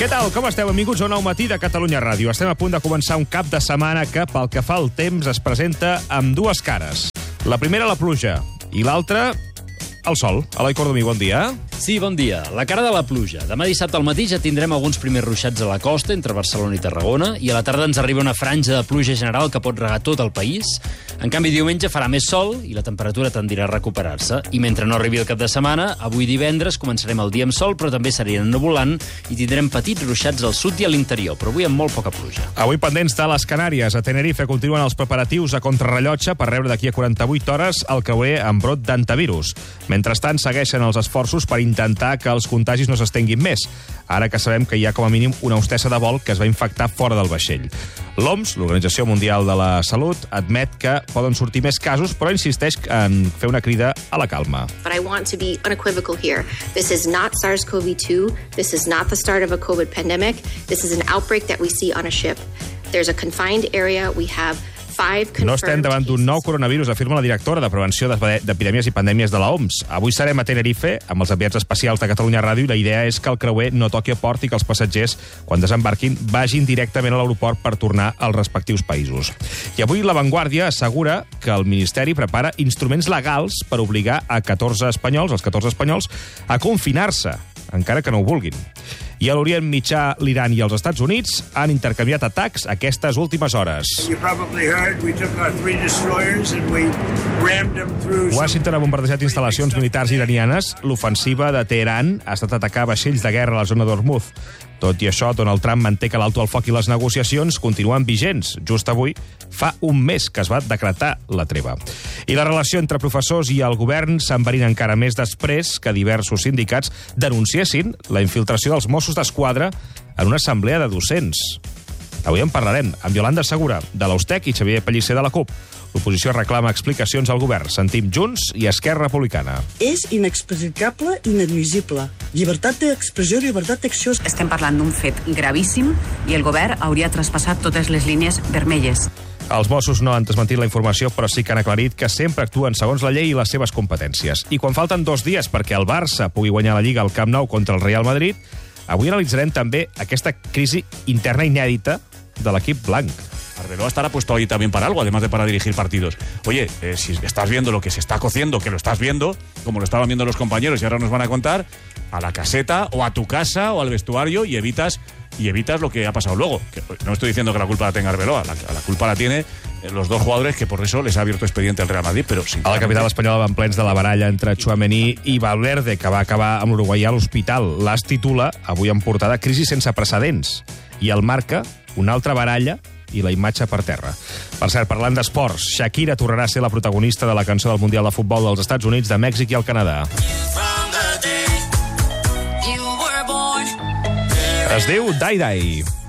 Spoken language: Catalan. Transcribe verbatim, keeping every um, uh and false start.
Què tal? Com esteu? Benvinguts a un nou matí de Catalunya Ràdio. Estem a punt de començar un cap de setmana que, pel que fa al temps, es presenta amb dues cares. La primera, la pluja, i l'altra, el sol. Eloi Cordomí, bon dia. Sí, bon dia. La cara de la pluja. Demà dissabte al matí ja tindrem alguns primers ruixats a la costa, entre Barcelona i Tarragona, i a la tarda ens arriba una franja de pluja general que pot regar tot el país. En canvi, diumenge farà més sol i la temperatura tendirà a recuperar-se. I mentre no arribi el cap de setmana, avui divendres començarem el dia amb sol, però també seria ennuvolant i tindrem petits ruixats al sud i a l'interior, però avui amb molt poca pluja. Avui pendents de les Canàries. A Tenerife continuen els preparatius a contrarrellotge per rebre d'aquí a quaranta-vuit hores el creuer amb brot d'antivirus. Mentrestant, segueixen els esforços per intentar que els contagis no s'estenguin més, ara que sabem que hi ha com a mínim una hostessa de vol que es va infectar fora del vaixell. L'O M S, l'Organització Mundial de la Salut, admet que poden sortir més casos, però insisteix en fer una crida a la calma. But I want to be unequivocal here. This is not SARS CoV two. This is not the start of a COVID pandemic. This is an outbreak that we see on a ship. There's a confined area. We have No estem davant d'un nou coronavirus, afirma la directora de Prevenció d'Epidèmies i Pandèmies de la O M S. Avui serem a Tenerife, amb els enviats especials de Catalunya Ràdio, i la idea és que el creuer no toqui a port i que els passatgers, quan desembarquin, vagin directament a l'aeroport per tornar als respectius països. I avui La Vanguardia assegura que el Ministeri prepara instruments legals per obligar a catorze espanyols, els catorze espanyols, a confinar-se, encara que no ho vulguin. I a l'Orient Mitjà, l'Iran i els Estats Units han intercanviat atacs aquestes últimes hores. Washington ha bombardejat instal·lacions militars iranianes. L'ofensiva de Teheran ha estat atacar vaixells de guerra a la zona d'Hormuz. Tot i això, Donald Trump manté que l'alto al foc i les negociacions continuen vigents. Just avui fa un mes que es va decretar la treva. I la relació entre professors i el govern s'enverina encara més després que diversos sindicats denunciessin la infiltració dels Mossos d'Esquadra en una assemblea de docents. Avui en parlarem amb Yolanda Segura, de l'Austec, i Xavier Pellicer, de la CUP. L'oposició reclama explicacions al govern. Sentim Junts i Esquerra Republicana. És inexplicable i inadmissible. Llibertat d'expressió i llibertat d'acció. Estem parlant d'un fet gravíssim i el govern hauria traspassat totes les línies vermelles. Els Mossos no han desmentit la informació, però sí que han aclarit que sempre actuen segons la llei i les seves competències. I quan falten dos dies perquè el Barça pugui guanyar la Lliga al Camp Nou contra el Real Madrid, avui analitzarem també aquesta crisi interna inèdita de l'equip blanc. Arbeloa estará puesto ahí también para algo, además de para dirigir partidos. Oye, eh, si estás viendo lo que se está cociendo, que lo estás viendo, como lo estaban viendo los compañeros y ahora nos van a contar, a la caseta o a tu casa o al vestuario y evitas y evitas lo que ha pasado luego. Que, no estoy diciendo que la culpa la tenga Arbeloa, la, la culpa la tiene los dos jugadores que por eso les ha abierto expediente al Real Madrid, però sí. A la capital espanyola van plens de la baralla entre Tchouaméni i Valverde, que va acabar amb l'uruguaià a l'hospital. L'As titula, avui en portada, crisi sense precedents. I el Marca, una altra baralla i la imatge per terra. Per cert, parlant d'esports, Shakira tornarà a ser la protagonista de la cançó del Mundial de Futbol dels Estats Units, de Mèxic i el Canadà. Es diu Die Die.